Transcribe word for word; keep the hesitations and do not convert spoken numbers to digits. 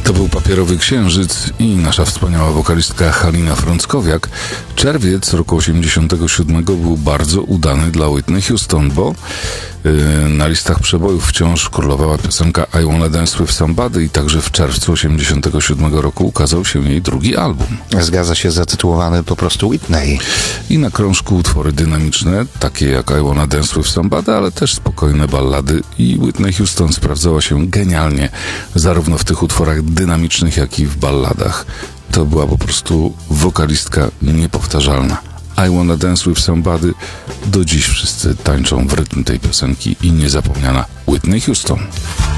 To był Papierowy Księżyc i nasza wspaniała wokalistka Halina Frąckowiak. Czerwiec roku osiemdziesiątego siódmego był bardzo udany dla Whitney Houston, bo yy, na listach przebojów wciąż królowała piosenka I Wanna Dance With Somebody i także w czerwcu osiemdziesiątego siódmego roku ukazał się jej drugi album. Zgadza się, zatytułowany po prostu Whitney. I na krążku utwory dynamiczne, takie jak I Wanna Dance With Somebody, ale też spokojne ballady i Whitney Houston sprawdzała się genialnie, zarówno w tych utworach dynamicznych, jak i w balladach. To była po prostu wokalistka niepowtarzalna. I Wanna Dance With Somebody, do dziś wszyscy tańczą w rytm tej piosenki i niezapomniana Whitney Houston.